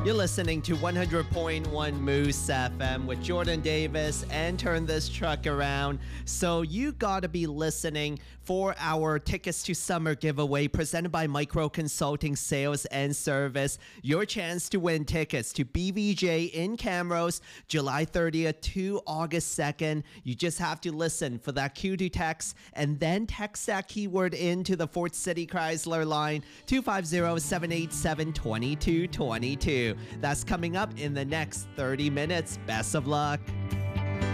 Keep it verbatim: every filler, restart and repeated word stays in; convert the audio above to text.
You're listening to one hundred point one Moose F M with Jordan Davis and Turn This Truck Around. So you gotta be listening for our Tickets to Summer giveaway presented by Micro Consulting Sales and Service. Your chance to win tickets to B V J in Camrose, July thirtieth to August second. You just have to listen for that cue to text and then text that keyword into the Fort City Chrysler line two five zero, seven eight seven, two two two two. That's coming up in the next thirty minutes. Best of luck.